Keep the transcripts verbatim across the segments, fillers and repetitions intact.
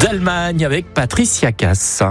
d'Allemagne avec Patricia Cass.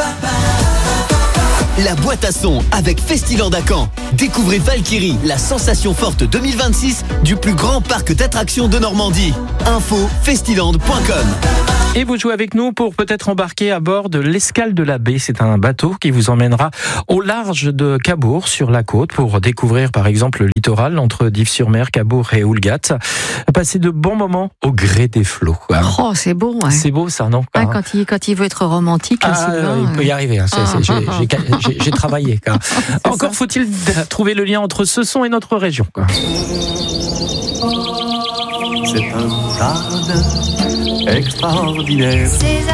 La boîte à son avec Festiland à Caen. Découvrez Valkyrie, la sensation forte deux mille vingt-six du plus grand parc d'attractions de Normandie. Info festiland point com. Et vous jouez avec nous pour peut-être embarquer à bord de l'Escale de la Baie. C'est un bateau qui vous emmènera au large de Cabourg, sur la côte, pour découvrir par exemple le littoral entre Dives-sur-Mer, Cabourg et Houlgate. Passer de bons moments au gré des flots. Oh, c'est beau. Hein. C'est beau ça, non? Ah, quand, il, quand il veut être romantique, ah, Sylvain, il peut y arriver. Hein. C'est, c'est, j'ai, j'ai, j'ai, j'ai travaillé. Quoi. Encore ça. Faut-il trouver le lien entre ce son et notre région. Quoi. C'est un jardin extraordinaire.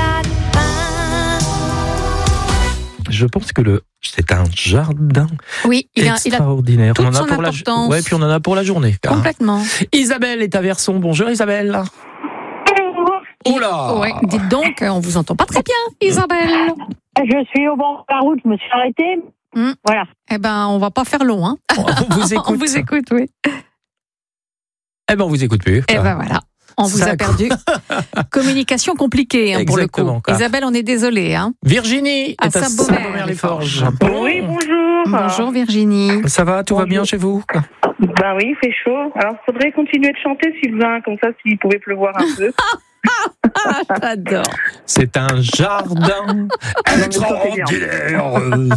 Je pense que le c'est un jardin oui, il a, extraordinaire. Il a on en a pour importance. la ouais, puis on en a pour la journée. Complètement. Isabelle est à Verson. Bonjour Isabelle. Oh là. Ouais, dites donc, on vous entend pas très bien, Isabelle. Je suis au bord de la route, je me suis arrêtée. Mmh. Voilà. Eh ben, on va pas faire long, hein. On vous écoute. On vous écoute, oui. Eh ben, on vous écoute plus. Eh ben voilà. On vous Ça a perdu. Communication compliquée, hein, pour le coup. Quoi. Isabelle, on est désolé, hein. Virginie à est à Saint-Beaumer-les-Forges. Oui, bonjour. Bonjour Virginie. Ça va, tout bonjour. va bien chez vous? Ben oui, il fait chaud. Alors, il faudrait continuer de chanter, Sylvain, comme ça, s'il pouvait pleuvoir un peu. J'adore. C'est un jardin extraordinaire.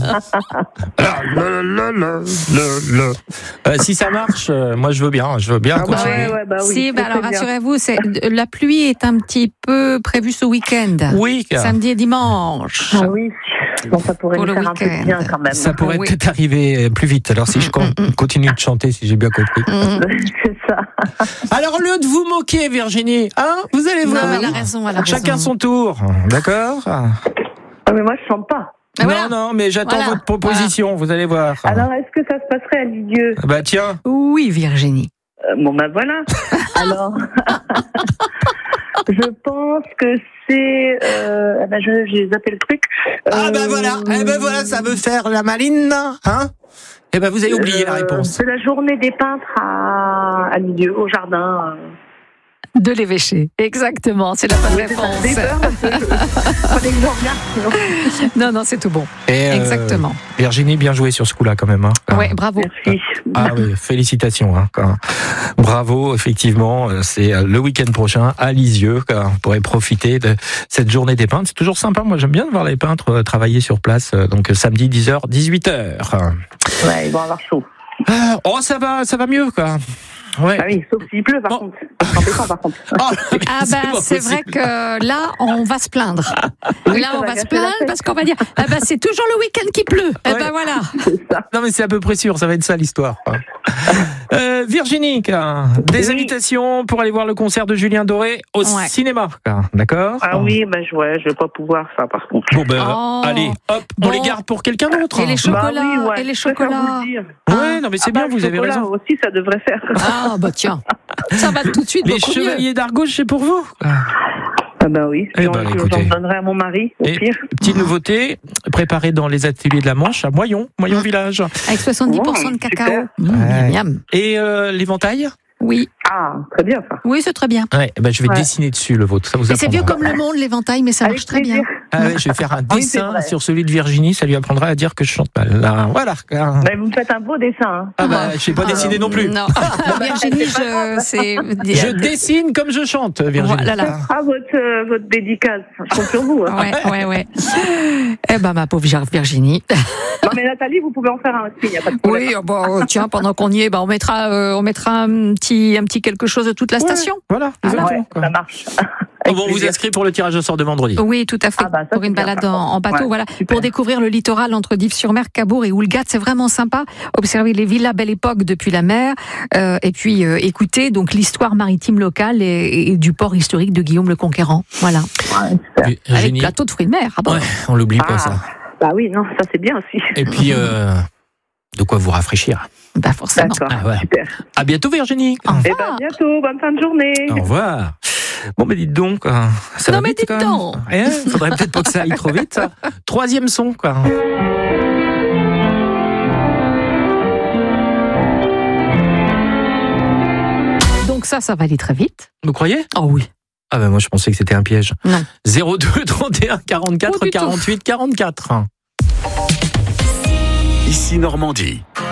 euh, si ça marche, euh, moi je veux bien, je veux bien ah continuer. Bah ouais, ouais, bah oui, si, bah alors rassurez-vous, c'est, la pluie est un petit peu prévue ce week-end. Oui. Car... Samedi et dimanche. Ah oui. Bon, ça pourrait nous faire un peu de bien quand même. Ça pourrait oui. peut-être arriver plus vite. Alors si je continue de chanter, si j'ai bien compris. C'est ça. Alors au lieu de vous moquer, Virginie, hein, vous allez voir. Non, elle a raison, elle a Chacun raison. son tour, d'accord? Ah, mais moi je chante pas. Ah, non, voilà. non, mais j'attends voilà. votre proposition, voilà. Vous allez voir. Alors est-ce que ça se passerait à Lisieux? Bah tiens. Oui, Virginie. Euh, bon ben voilà. Alors, je pense que c'est, euh, ben je, j'ai zappé le truc. Euh, ah ben voilà, eh ben voilà, ça veut faire la maline, hein? Eh ben vous avez oublié euh, la réponse. C'est la journée des peintres à, à Lisieux, au jardin. Euh... De l'évêché, exactement, c'est la bonne oui, réponse. C'est peur, parce que je... non, non, c'est tout bon. Et exactement. Euh, Virginie, bien joué sur ce coup-là quand même. Hein. Oui, bravo. Merci. Ah oui, félicitations. Hein, bravo, effectivement, c'est le week-end prochain à Lisieux. On pourrait profiter de cette journée des peintres. C'est toujours sympa, moi j'aime bien voir les peintres travailler sur place. Donc samedi dix heures, dix-huit heures. Ouais, ils vont avoir chaud. Oh, ça va, ça va mieux, quoi. Ouais. Ah oui, sauf s'il pleut par oh. contre. Embêtant par contre. Oh, ah ben bah, c'est, c'est vrai que là on va se plaindre. Oui, là on va, va se plaindre parce qu'on va dire ah ben bah, c'est toujours le week-end qui pleut. Ouais. Eh ben voilà. C'est ça. Non mais c'est à peu près sûr, ça va être ça l'histoire. euh, Virginie, des oui. invitations pour aller voir le concert de Julien Doré au ouais. cinéma, d'accord? Ah oui, ben bah, ouais, je vais pas pouvoir ça par contre. Bon ben oh. allez, hop, on bon. les garde pour quelqu'un d'autre. Et les chocolats, bah oui, ouais. et les chocolats. Ouais, non mais c'est ah bien, bah, vous avez raison. Aussi, ça devrait faire. Ah bah tiens, ça va tout de suite. Les chevaliers d'Argos, c'est pour vous. Ah bah oui, eh ben, je j'en donnerai à mon mari, au et pire. Petite nouveauté, préparée dans les ateliers de la Manche à Moyon, Moyon Village. Avec soixante-dix pour cent oh, de cacao. Mmh, ouais. miam. Et euh, l'éventail? Oui. Ah, très bien ça. Oui, c'est très bien. Ouais, ben je vais ouais. dessiner dessus le vôtre. Ça vous c'est vieux comme le monde, l'éventail, mais ça Avec marche très plaisir. bien. Ah ouais, je vais faire un dessin oui, sur celui de Virginie, ça lui apprendra à dire que je chante mal. Là, voilà. Mais vous me faites un beau dessin. Hein. Ah bah, je sais pas ah, dessiner non plus. Non. Virginie, je, c'est... je dessine comme je chante, Virginie. Voilà. Ah, votre, euh, votre dédicace, je compte sur vous. Hein. Ouais, ouais, ouais. Eh ben, ma pauvre Virginie. Non, mais Nathalie, vous pouvez en faire un aussi, il n'y a pas de problème. Oui, bon, tiens, pendant qu'on y est, bah, on mettra, euh, on mettra un petit, un petit quelque chose de toute la station. Ouais, voilà, ah, ouais, ça marche. On va vous inscrire pour le tirage au sort de vendredi. Oui, tout à fait. Ah bah, ça, pour une balade en, en bateau, ouais, voilà. Super. Pour découvrir le littoral entre Dives-sur-Mer, Cabourg et Houlgate, c'est vraiment sympa. Observer les villas Belle Époque depuis la mer, euh, et puis euh, écouter donc l'histoire maritime locale et, et du port historique de Guillaume le Conquérant. Voilà. Ouais, avec génie. Plateau de fruits de mer. Ah bon. Ouais, on l'oublie ah, pas ça. Bah oui, non, ça c'est bien aussi. Et puis euh, de quoi vous rafraîchir. Bah forcément. D'accord, ah, voilà. Super. À bientôt Virginie. Au revoir. Et ben bientôt, bonne fin de journée. Au revoir. Bon, mais dites donc, ça non, va mais vite dites quand donc. même. Eh, faudrait peut-être pas que ça aille trop vite. Ça. Troisième son, quoi. Donc ça, ça va aller très vite. Vous croyez? Oh oui. Ah ben moi je pensais que c'était un piège. Non. zéro deux trente et un quarante-quatre Oh, du tout. quarante-huit quarante-quatre. Ici Normandie.